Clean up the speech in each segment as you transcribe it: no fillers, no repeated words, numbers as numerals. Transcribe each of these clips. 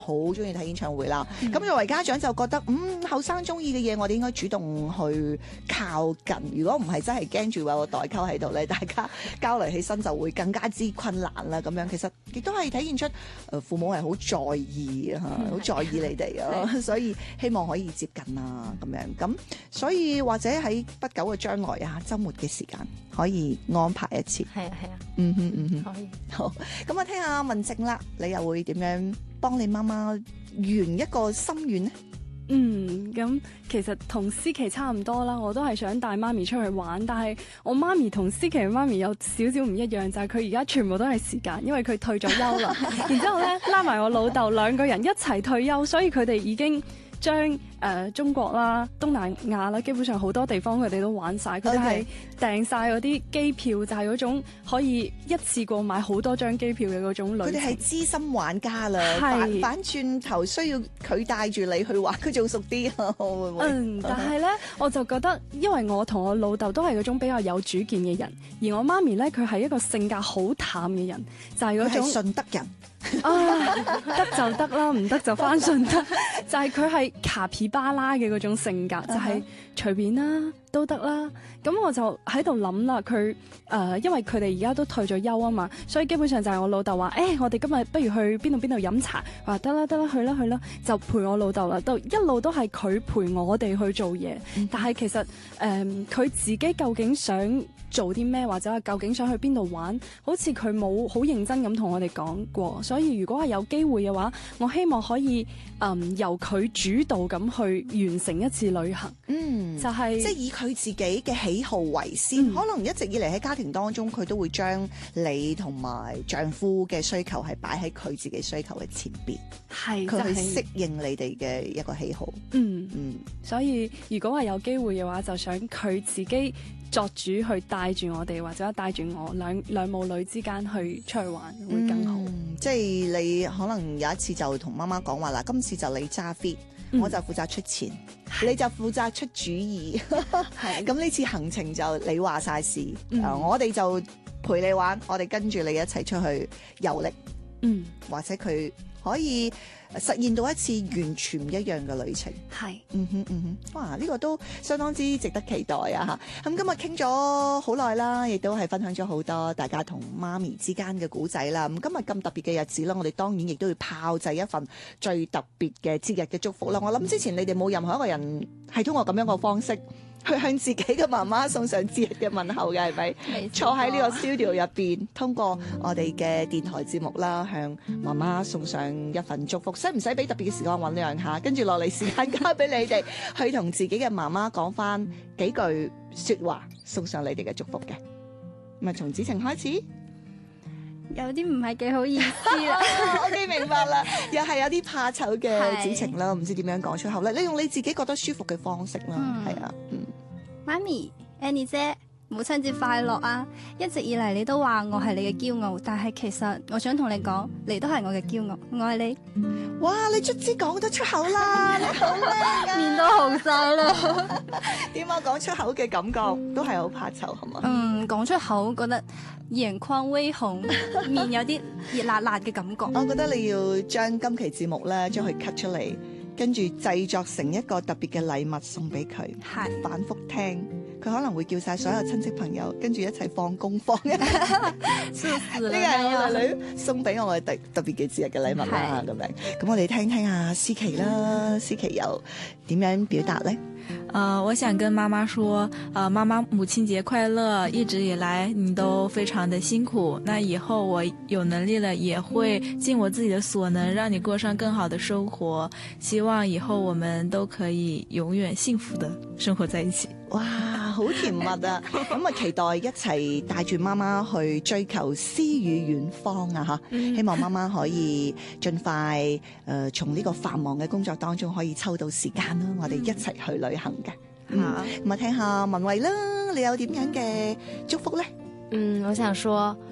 好中意睇演唱會啦。咁作為家長就覺得，後生中意嘅嘢，我哋應該主動去靠近。如果唔係真係驚住有個代溝喺度咧，大家交流起身就會更加之困難啦。咁樣其實亦都係體現出父母係好在意啊，好在意你哋啊，所以希望可以接近啊咁樣。咁所以或者喺不久嘅將來啊，週末嘅時間可以安排一次。 係啊，可以。 好，咁我聽下文靜啦，你又會點樣幫你媽媽圓一個心願呢？ 咁其實同思琪差唔多啦，我都係想帶媽咪出去玩，但係我媽咪同思琪嘅媽咪有少少唔一樣，就係佢而家全部都係時間，因為佢退咗休啦。然之後咧拉埋我老豆兩個人一齊退休，所以佢哋已經將中國啦、東南亞啦，基本上好多地方佢哋都玩晒，佢哋係訂晒嗰啲機票，就係嗰種可以一次過買好多張機票嘅嗰種旅程。 佢哋係資深玩家啦，反轉頭需要佢帶住你去玩，佢仲熟啲啊，會唔會？ 但係咧，我就覺得，因為我同我老豆都係嗰種比較有主見嘅人，而我媽咪咧，佢係一個性格好淡嘅人，就係嗰種順德人。 得就得啦，唔得就翻順德。就係佢係卡皮巴拉嘅嗰種性格，就係隨便啦，都得啦。咁我就喺度諗啦，佢因為佢哋而家都退咗休啊嘛，所以基本上就係我老豆話，我哋今日不如去邊度飲茶，話得啦，去啦，就陪我老豆啦。到一路都係佢陪我哋去做嘢，但係其實佢自己究竟想做啲咩，或者係究竟想去邊度玩，好似佢冇好認真咁同我哋講過。所以如果係有機會嘅話，我希望可以由佢主導咁去完成一次旅行。就係即係以佢自己嘅喜好為先。可能一直以嚟喺家庭當中，佢都會將你同埋丈夫嘅需求係擺喺佢自己需求嘅前邊。佢去適應你哋嘅一個喜好。 所以如果係有機會嘅話，就想佢自己作主去帶住我哋，或者帶住我兩母女之間去出去玩，會更好。 即係你可能有一次就同媽媽講話啦，今次就你揸 fit，我就負責出錢，你就負責出主意。咁呢次行程就你話晒事，我哋就陪你玩，我哋跟住你一齊出去遊歷，或者佢可以實現到一次完全唔一樣嘅旅程。哇！呢個都相當之值得期待啊！咁今日傾咗好耐啦，亦都係分享咗好多大家同媽咪之間嘅故仔啦。咁今日咁特別嘅日子啦，我哋當然亦都要炮製一份最特別嘅節日嘅祝福啦。我諗之前你哋冇任何一個人係通過咁樣嘅方式去向自己嘅媽媽送上節日嘅問候嘅，係咪？坐喺呢個 studio 入邊，通過我哋嘅電台節目啦，向媽媽送上一份祝福。使唔使俾特別嘅時間醞釀下？跟住落嚟時間交俾你哋去同自己嘅媽媽講翻幾句說話，送上你哋嘅祝福嘅。咁啊，從子晴開始。 有啲唔係幾好意思啦。 OK， 明白啦，又係有啲怕醜嘅子晴啦，唔知點樣講出口咧。你用你自己覺得舒服嘅方式啦，係啊， 媽咪 Annie 姐，母親節快樂啊！一直以嚟你都話我係你嘅驕傲，但係其實我想同你講，你都係我嘅驕傲，我愛你。 哇！你卒之講得出口啦，你好叻啊， 面都紅晒啦。 點解講出口嘅感覺都係好怕醜係嘛？ 講出口覺得眼眶微紅，面有啲熱辣辣嘅感覺。 我覺得你要將今期節目咧，將佢 cut 出嚟，跟住製作成一個特別嘅禮物送俾佢，反覆聽。佢可能會叫晒所有親戚朋友，跟住一齊放功放。呢個係我女女送俾我嘅特別嘅節日嘅禮物啦，咁樣。咁我哋聽聽阿思琪啦，思琪又點樣表達呢？ 我想跟媽媽說，媽媽母親節快樂！一直以來你都非常的辛苦，那以後我有能力了，也會盡我自己的所能，讓你過上更好的生活。希望以後我們都可以永遠幸福的生活在一起。 哇，好甜蜜啊！咁啊，期待一齊帶住媽媽去追求詩與遠方啊！吓，希望媽媽可以盡快從呢個繁忙嘅工作當中可以抽到時間啦，我哋一齊去旅行嘅。咁啊，聽下文慧啦，你有點樣嘅祝福呢？ 我想說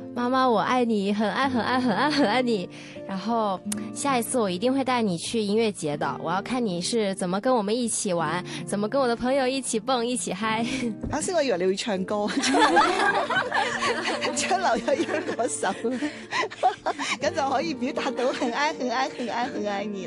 妈妈我愛你，很愛很愛很愛很愛你。然後下一次我一定會帶你去音樂節的，我要看你是怎麼跟我們一起玩，怎麼跟我的朋友一起蹦一起嗨。 啱先我以為你會唱歌，將來又要歌手，咁就可以表達到很愛很愛很愛很愛你啦。